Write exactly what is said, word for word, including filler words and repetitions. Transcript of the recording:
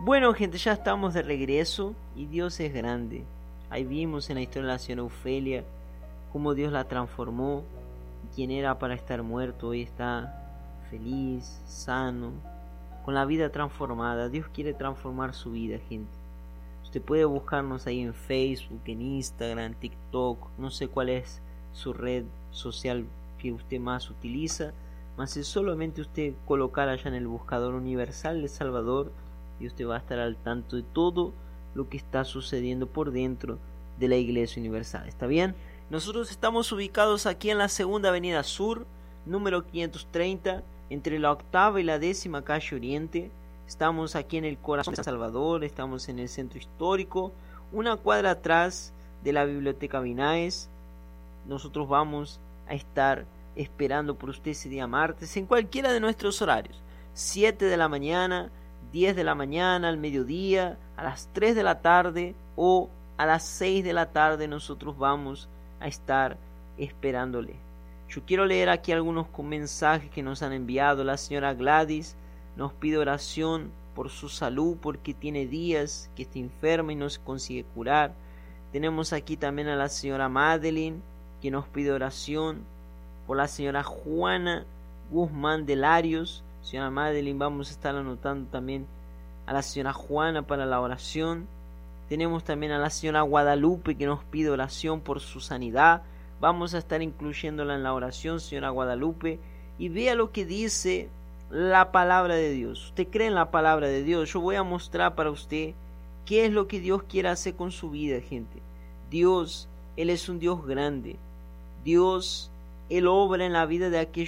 Bueno, gente, ya estamos de regreso y Dios es grande. Ahí vimos en la historia de la señora Ofelia cómo Dios la transformó. Quien era para estar muerto hoy está feliz, sano, con la vida transformada. Dios quiere transformar su vida, gente. Usted puede buscarnos ahí en Facebook, en Instagram, TikTok, no sé cuál es su red social que usted más utiliza, mas es solamente usted colocar allá en el buscador Universal de Salvador y usted va a estar al tanto de todo lo que está sucediendo por dentro de la Iglesia Universal. ¿Está bien? Nosotros estamos ubicados aquí en la segunda avenida sur, número quinientos treinta, entre la octava y la décima calle Oriente. Estamos aquí en el corazón de San Salvador, estamos en el centro histórico, una cuadra atrás de la Biblioteca Vinaes. Nosotros vamos a estar esperando por usted ese día martes en cualquiera de nuestros horarios, siete de la mañana, diez de la mañana, al mediodía, a las tres de la tarde o a las seis de la tarde. Nosotros vamos a estar esperándole. Yo quiero leer aquí algunos mensajes que nos han enviado. La señora Gladys nos pide oración por su salud porque tiene días que está enferma y no se consigue curar. Tenemos aquí también a la señora Madeline que nos pide oración por la señora Juana Guzmán de Larios. Señora Madeline, vamos a estar anotando también a la señora Juana para la oración. Tenemos también a la señora Guadalupe que nos pide oración por su sanidad. Vamos a estar incluyéndola en la oración, señora Guadalupe. Y vea lo que dice la palabra de Dios. Usted cree en la palabra de Dios. Yo voy a mostrar para usted qué es lo que Dios quiere hacer con su vida, gente. Dios, Él es un Dios grande. Dios, Él obra en la vida de aquellos